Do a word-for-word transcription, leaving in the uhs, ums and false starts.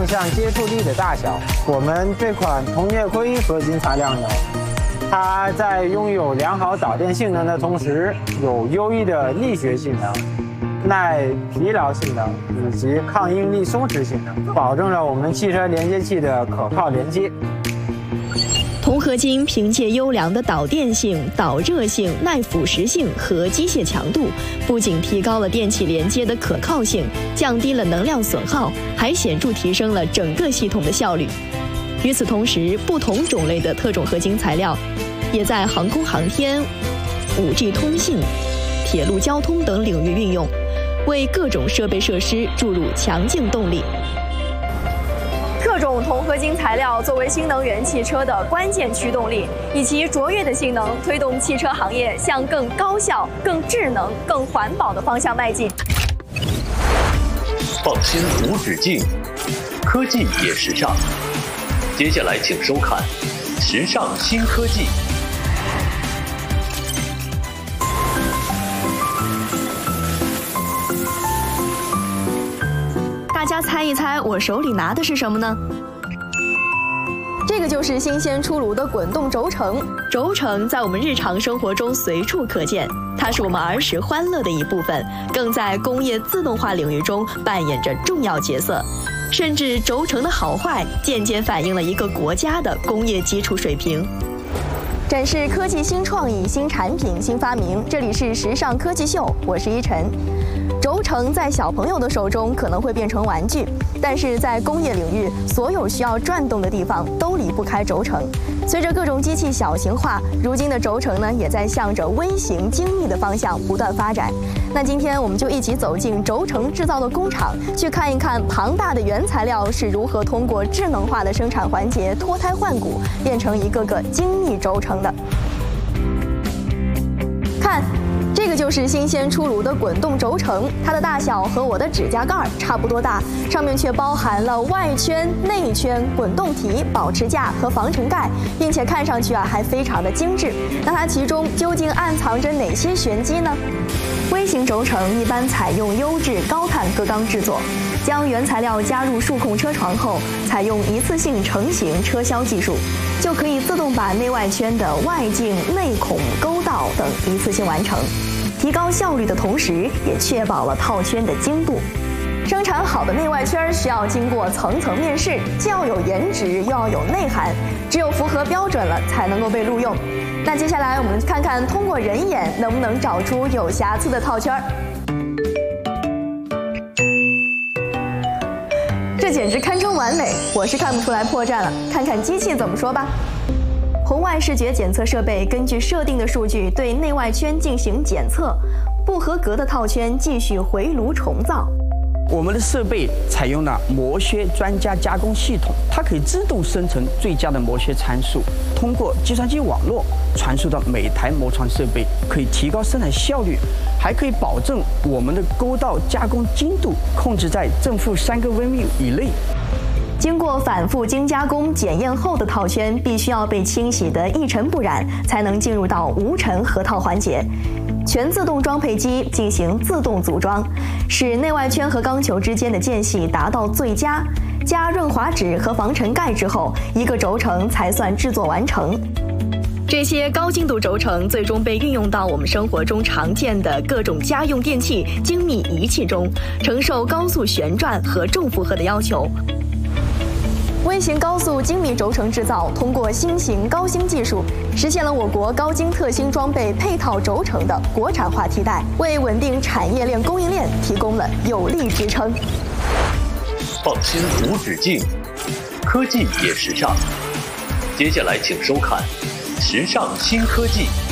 像接触力的大小，我们这款铜镍硅合金材料呢，它在拥有良好导电性能的同时，有优异的力学性能、耐疲劳性能以及抗应力松弛性能，保证了我们汽车连接器的可靠连接。 铜合金凭借优良的导电性、导热性、耐腐蚀性和机械强度，不仅提高了电器连接的可靠性，降低了能量损耗，还显著提升了整个系统的效率。与此同时，不同种类的特种合金材料也在航空航天、五 G 通信、铁路交通等领域运用，为各种设备设施注入强劲动力。 各种铜合金材料作为新能源汽车的关键驱动力，以其卓越的性能，推动汽车行业向更高效、更智能、更环保的方向迈进。 放心无止境，科技也时尚。接下来请收看《时尚新科技》。 大家猜一猜，我手里拿的是什么呢？这个就是新鲜出炉的滚动轴承。 轴承在我们日常生活中随处可见，它是我们儿时欢乐的一部分，更在工业自动化领域中扮演着重要角色。甚至轴承的好坏，间接反映了一个国家的工业基础水平。 展示科技新创意、新产品、新发明，这里是时尚科技秀，我是依晨。轴承在小朋友的手中可能会变成玩具，但是在工业领域，所有需要转动的地方都离不开轴承。随着各种机器小型化，如今的轴承呢，也在向着微型精密的方向不断发展。那今天我们就一起走进轴承制造的工厂，去看一看庞大的原材料是如何通过智能化的生产环节脱胎换骨，变成一个个精密轴承的。看。这个就是新鲜出炉的滚动轴承，它的大小和我的指甲盖差不多大，上面却包含了外圈、内圈、滚动体、保持架和防尘盖，并且看上去啊还非常的精致。那它其中究竟暗藏着哪些玄机呢？微型轴承一般采用优质高碳铬钢制作，将原材料加入数控车床后，采用一次性成型车销技术，就可以自动把内外圈的外径、内孔、沟道等一次性完成。提高效率的同时，也确保了套圈的精度。生产好的内外圈需要经过层层面试，既要有颜值，又要有内涵，只有符合标准了，才能够被录用。那接下来我们看看，通过人眼能不能找出有瑕疵的套圈。这简直堪称完美，我是看不出来破绽了。看看机器怎么说吧。红外视觉检测设备根据设定的数据对内外圈进行检测，不合格的套圈继续回炉重造。 我们的设备采用了磨削专家加工系统，它可以自动生成最佳的磨削参数，通过计算机网络传输到每台磨床设备，可以提高生产效率，还可以保证我们的沟道加工精度控制在正负三个微米以内。 经过反复精加工检验后的套圈必须要被清洗得一尘不染，才能进入到无尘合套环节。全自动装配机进行自动组装，使内外圈和钢球之间的间隙达到最佳。加润滑纸和防尘盖之后，一个轴承才算制作完成。这些高精度轴承最终被运用到我们生活中常见的各种家用电器、精密仪器中，承受高速旋转和重负荷的要求。微型高速精密轴承制造通过新型高新技术，实现了我国高精特新装备配套轴承的国产化替代，为稳定产业链供应链提供了有力支撑。 放心无止境，科技也时尚。接下来请收看《时尚新科技》。